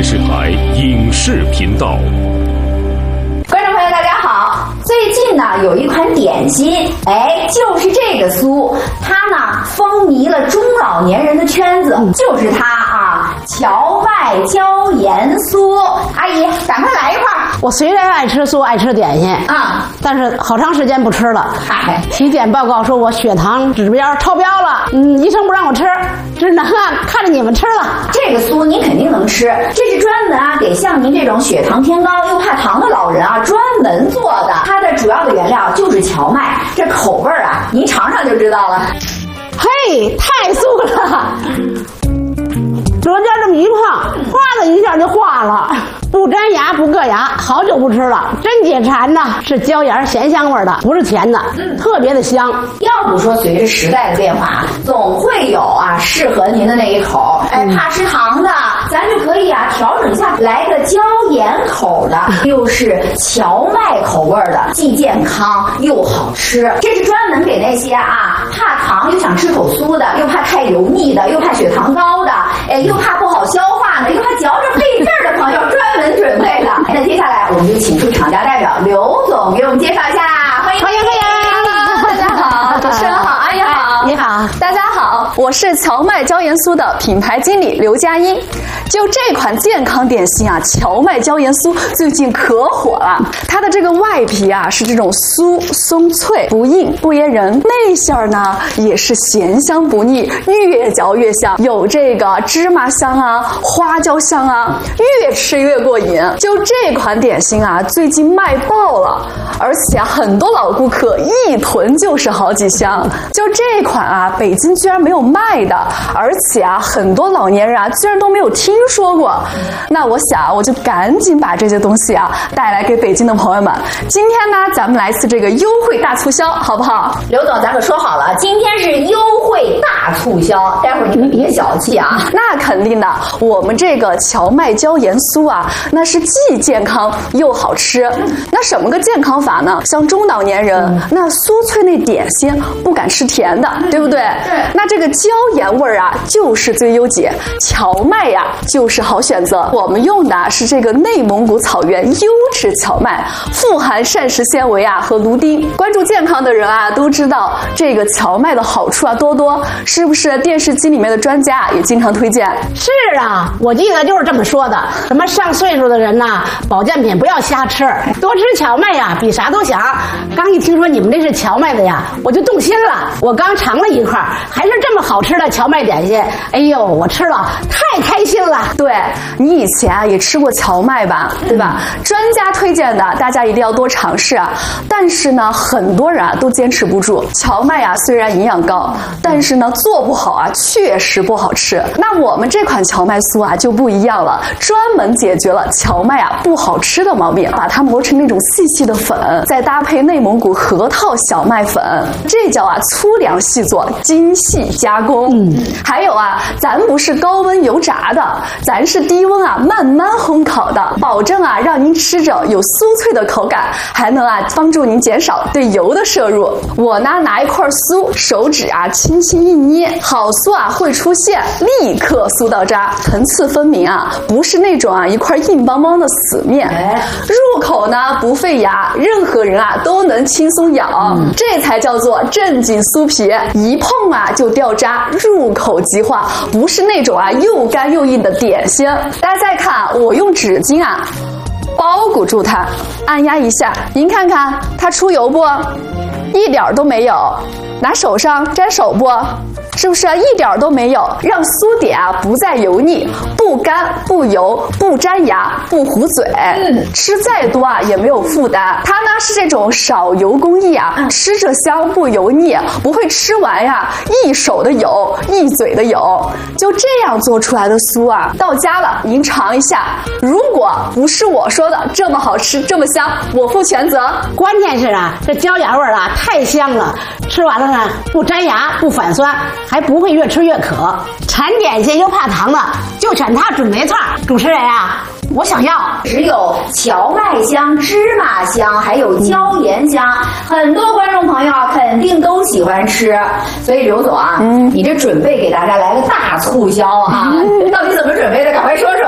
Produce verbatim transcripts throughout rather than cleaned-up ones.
视台影视频道。 观众朋友大家好，最近呢有一款点心，哎，就是这个酥，它呢风靡了中老年人的圈子，就是它啊，荞麦椒盐酥。阿姨，赶快来一块儿。 我虽然爱吃酥，爱吃点心啊， 但是好长时间不吃了。 嗨， 体检报告说我血糖指标超标了，嗯，医生不让我吃，只能啊看着你们吃了。 这个酥您肯定能吃，这是专门啊给像您这种血糖偏高又怕糖的老人啊专门做的。它的主要的原料就是荞麦，这口味啊，您尝尝就知道了。 嘿，太酥了！舌尖这么一碰，哗的一下就化了，不粘牙不硌牙，好久不吃了，真解馋呐！是椒盐咸香味的，不是甜的，嗯，特别的香。 要不说随着时代的变化，总会有啊适合您的那一口。哎，怕吃糖的，咱就可以啊调整一下，来个椒盐口的，又是荞麦口味的，既健康又好吃。这是专门给那些啊怕糖又想吃口酥的，又怕太油腻的，又怕血糖高的，哎，又怕不好消化的，又怕嚼着费劲儿的朋友专门准备的。那接下来我们就请出厂家代表刘总给我们介绍一下，欢迎欢迎欢迎！ 大家好，主持人好，阿姨好， 你好， 大家好，我是荞麦椒盐酥的品牌经理刘佳音。就这款健康点心啊，荞麦椒盐酥最近可火了。它的这个外皮啊是这种酥松脆不硬不噎人，内馅儿呢也是咸香不腻，越嚼越香，有这个芝麻香啊、花椒香啊，越吃越过瘾。就这款点心啊，最近卖爆了，而且啊很多老顾客一囤就是好几箱。就这款啊，北京居然没有卖的，而且啊很多老年人啊居然都没有听说过。那我想我就赶紧把这些东西啊带来给北京的朋友们。今天呢咱们来次这个优惠大促销，好不好？ 刘总咱可说好了，今天是优惠大促销，待会儿你们别小气啊。 那肯定的，我们这个荞麦椒盐酥啊，那是既健康又好吃。那什么个健康法呢？像中老年人，嗯、那酥脆那点心不敢吃甜的，对不对？对。那这个椒盐味儿啊，就是最优解，荞麦呀、啊、就是好选择。我们用的是这个内蒙古草原优质荞麦，富含膳食纤维啊和芦丁。关注健康的人啊都知道这个荞麦的好处啊多多，是不是？电视机里面的专家也经常推荐。 是啊，我记得就是这么说的。什么上岁数的人呐，保健品不要瞎吃，多吃荞麦呀，比啥都响。刚一听说你们这是荞麦的呀，我就动心了。我刚尝了一块，还是这么好吃的荞麦点心。哎呦，我吃了太开心了。 对，你以前啊也吃过荞麦吧，对吧？专家推荐的，大家一定要多尝试啊。但是呢，很多人啊都坚持不住。荞麦啊虽然营养高，但是呢做不好啊确实不好吃。那我们这款荞麦酥啊就不一样了，专门解决了荞麦啊不好吃的毛病，把它磨成那种细细的粉，再搭配内蒙古核桃小麦粉，这叫啊粗粮细做，精细加工。嗯，还有啊，咱不是高温油炸的，咱是低温啊慢慢烘烤的，保证啊让您吃着有酥脆的口感，还能啊帮助您减少对油的摄入。我呢拿一块酥，手指啊轻轻一捏，好酥啊会出现，立刻酥到渣，层次分明啊，不是那种啊一块硬邦邦的死面。入口呢不费牙，任何人啊都能轻松咬，嗯、这才叫做正经酥皮，一碰啊就掉渣，入口即化，不是那种啊又干又硬的点心。大家再看，我用纸巾啊包裹住它，按压一下，您看看它出油不？一点都没有。拿手上沾手不？是不是一点都没有？让酥点啊不再油腻，不干不油，不粘牙，不糊嘴，嗯，吃再多啊也没有负担。它呢是这种少油工艺啊，嗯、吃着香不油腻，不会吃完呀一手的油一嘴的油。就这样做出来的酥啊，到家了您尝一下，如果不是我说的这么好吃这么香，我负全责。 关键是啊，这椒盐味儿啊太香了，吃完了呢不粘牙不反酸，还不会越吃越渴。馋点心又怕糖的，就选它准没错。主持人啊，我想要只有荞麦香、芝麻香，还有椒盐香，很多观众朋友啊肯定都喜欢吃。所以刘总啊，嗯，你这准备给大家来个大促销啊，嗯、到底怎么准备的？赶快说说。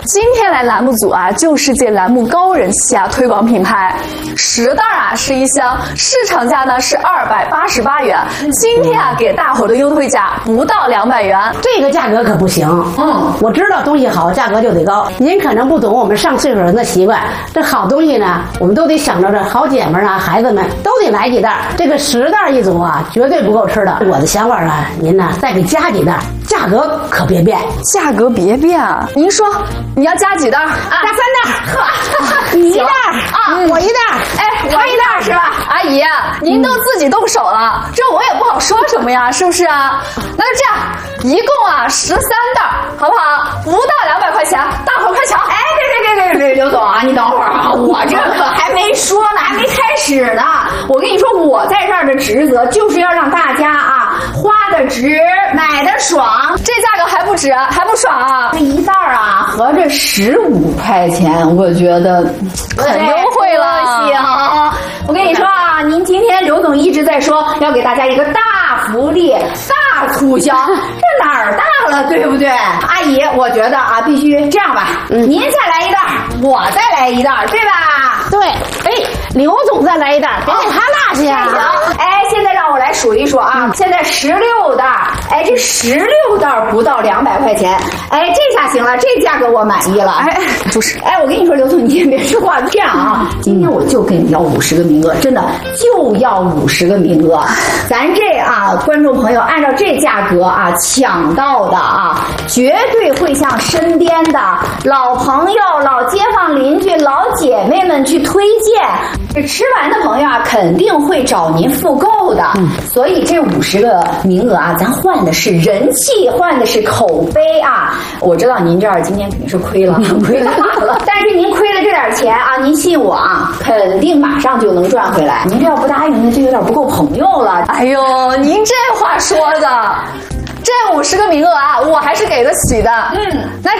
今天来栏目组啊，就是借栏目高人气啊，推广品牌。十袋啊是一箱，市场价呢是二百八十八元，今天啊给大伙的优惠价不到两百元， 这个价格可不行。嗯，我知道东西好，价格就得高。您可能不懂我们上岁数人的习惯，这好东西呢，我们都得想着这好姐们啊、孩子们都得来几袋。这个十袋一组啊，绝对不够吃的。我的想法啊，您呢再给加几袋，价格可别变。 价格别变啊！您说你要加几袋啊？ 加三袋。呵，你一袋啊，我一袋， 哎， 他一袋是吧？ 阿姨，您都自己动手了，这我也不好说什么呀，是不是啊？那就这样，一共啊十三袋，好不好？不到两百块钱，大伙快抢！ 哎，别别别别别，刘总啊，你等会儿啊，我这可还没说呢，还没开始呢。我跟你说，我在这儿的职责就是要让大家啊花的值，买的爽。 这价格还不值，还不爽啊？ 这一袋啊，合着十五块钱，我觉得很优惠了。 行，我跟你说啊，您今天刘总一直在说要给大家一个大福利、大促销，这哪儿大了，对不对？阿姨，我觉得啊，必须这样吧，嗯、您再来一袋，我再来一袋，对吧？ 对，哎，刘总再来一袋，别给他落下呀。 行，哎，现在让我来数一数啊，嗯、现在十六袋，哎，这十六袋不到两百块钱，哎，这下行了，这价格我满意了。 哎，不是， 哎，我跟你说，刘总，你也别说话，这样啊，今天我就跟你要五十个名额，真的就要五十个名额。咱这啊，观众朋友按照这价格啊抢到的啊，绝对会向身边的老朋友、老街坊邻居、老姐妹们去推荐。这吃完的朋友啊，肯定会找您复购的。嗯，所以这五十个名额啊，咱换的是人气，换的是口碑啊。我知道您这儿今天肯定是亏了，亏大了。但是您亏了这点钱啊，您信我啊，肯定马上就能赚回来。您这要不答应，那就有点不够朋友了。 哎呦，您这话说的。这五十个名额啊，我还是给得起的。嗯，那这